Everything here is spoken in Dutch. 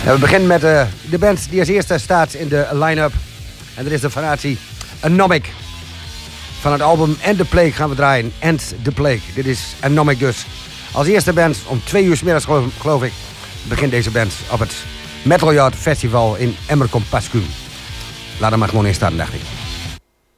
We beginnen met de band die als eerste staat in de line-up. En dat is de formatie Anomic. Van het album End the Plague gaan we draaien. End the Plague. Dit is Anomic dus. Als eerste band om 2 uur 's middags geloof ik begint deze band op het Metal Yard Festival in Emmerkom-Pascuum. Laat hem maar gewoon in staan, dacht ik.